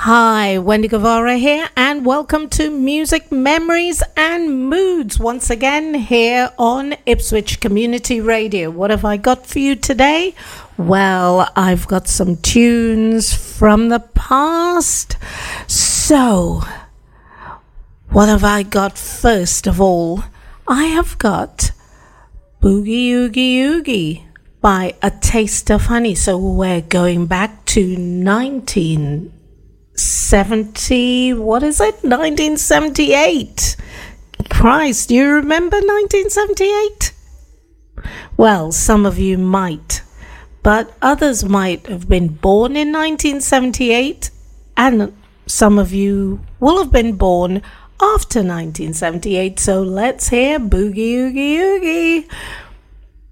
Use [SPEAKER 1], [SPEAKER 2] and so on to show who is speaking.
[SPEAKER 1] Hi, Wendy Guevara here, and welcome to Music Memories and Moods once again here on Ipswich Community Radio. What have I got for you today? Well, I've got some tunes from the past. So, what have I got first of all? I have got Boogie Oogie Oogie by A Taste of Honey. So we're going back to 1978. Christ, do you remember 1978? Well, some of you might, but others might have been born in 1978, and some of you will have been born after 1978. So let's hear Boogie Oogie Oogie.